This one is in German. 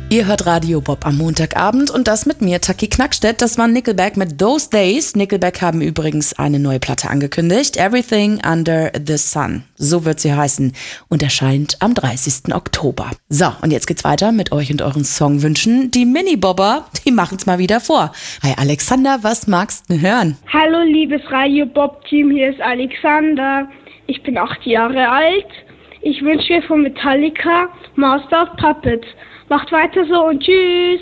Ihr hört Radio Bob am Montagabend und das mit mir, Taki Knackstedt. Das war Nickelback mit Those Days. Nickelback haben übrigens eine neue Platte angekündigt. Everything Under the Sun. So wird sie heißen und erscheint am 30. Oktober. So, und jetzt geht's weiter mit euch und euren Songwünschen. Die Mini-Bobber, die machen's mal wieder vor. Hi Alexander, was magst du hören? Hallo liebes Radio Bob Team, hier ist Alexander. Ich bin 8 Jahre alt. Ich wünsche mir von Metallica Master of Puppets. Macht weiter so und tschüss.